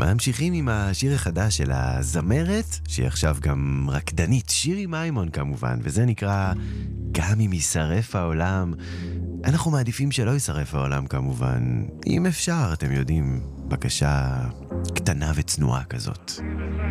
ממשיכים עם השיר החדש של הזמרת, שהיא עכשיו גם רקדנית, שירי מיימון כמובן, וזה נקרא גם אם יישרף העולם. אנחנו מעדיפים שלא יישרף העולם כמובן, אם אפשר, אתם יודעים, בקשה קטנה וצנועה כזאת.